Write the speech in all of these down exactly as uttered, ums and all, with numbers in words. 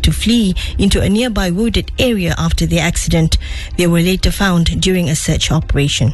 to flee into a nearby wooded area after the accident. They were later found during a search operation.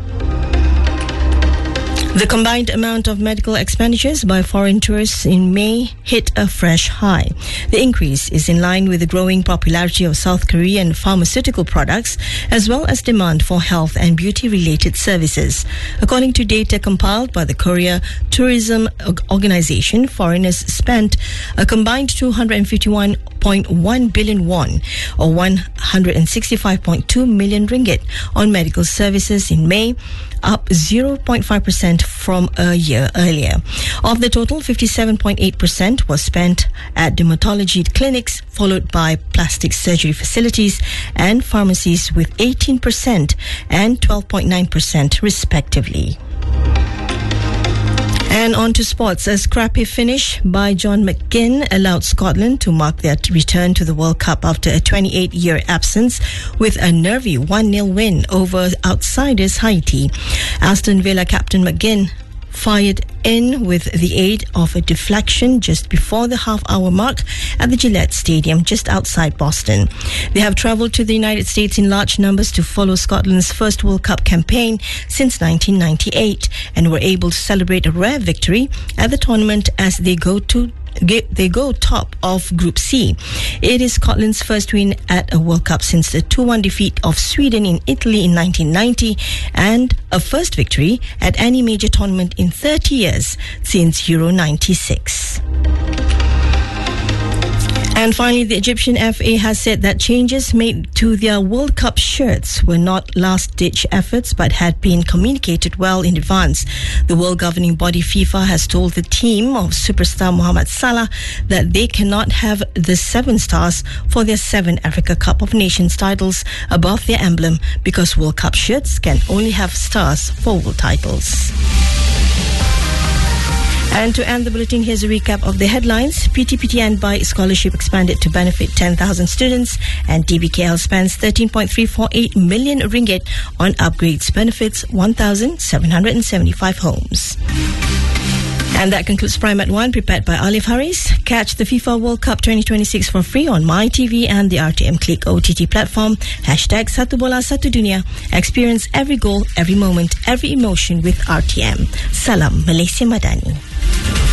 The combined amount of medical expenditures by foreign tourists in May hit a fresh high. The increase is in line with the growing popularity of South Korean pharmaceutical products, as well as demand for health and beauty-related services. According to data compiled by the Korea Tourism Organization, foreigners spent a combined two hundred fifty-one point one billion won, or one hundred sixty-five point two million ringgit, on medical services in May, up zero point five percent from a year earlier. Of the total, fifty-seven point eight percent was spent at dermatology clinics, followed by plastic surgery facilities and pharmacies with eighteen percent and twelve point nine percent respectively. And on to sports. A scrappy finish by John McGinn allowed Scotland to mark their return to the World Cup after a twenty-eight year absence with a nervy one nil win over outsiders Haiti. Aston Villa captain McGinn fired in with the aid of a deflection just before the half-hour mark at the Gillette Stadium just outside Boston. They have travelled to the United States in large numbers to follow Scotland's first World Cup campaign since nineteen ninety-eight and were able to celebrate a rare victory at the tournament as they go to They go top of Group C. It is Scotland's first win at a World Cup since the two one defeat of Sweden in Italy in nineteen ninety, and a first victory at any major tournament in thirty years since Euro ninety-six. And finally, the Egyptian F A has said that changes made to their World Cup shirts were not last-ditch efforts but had been communicated well in advance. The world governing body FIFA has told the team of superstar Mohamed Salah that they cannot have the seven stars for their seven Africa Cup of Nations titles above their emblem because World Cup shirts can only have stars for world titles. And to end the bulletin, here's a recap of the headlines. P T P T N by scholarship expanded to benefit ten thousand students, and D B K L spends thirteen point three four eight million ringgit on upgrades, benefits one thousand seven hundred seventy-five homes. And that concludes Prime at one, prepared by Alif Haris. Catch the FIFA World Cup twenty twenty-six for free on MyTV and the R T M Click O T T platform. Hashtag Satu Bola Satu Dunia. Experience every goal, every moment, every emotion with R T M. Salam Malaysia Madani.